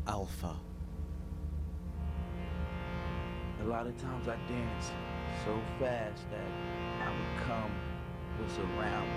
Alpha. A lot of times I dance so fast that I become what's around